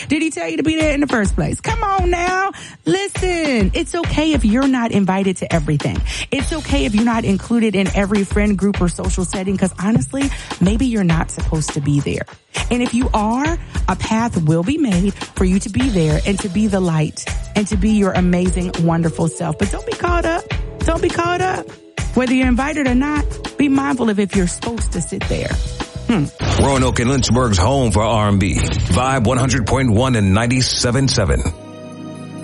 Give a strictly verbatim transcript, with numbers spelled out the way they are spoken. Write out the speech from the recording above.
Did he tell you to be there in the first place? Come on now. Listen, it's okay if you're not invited to everything. It's okay if you're not included in every friend group or social setting, because honestly, maybe you're not supposed to be there. And if you are, a path will be made for you to be there and to be the light and to be your amazing, wonderful self. But don't be caught up. Don't be caught up. Whether you're invited or not, be mindful of if you're supposed to sit there. Hmm. Roanoke and Lynchburg's home for R and B. Vibe one hundred point one and ninety-seven point seven.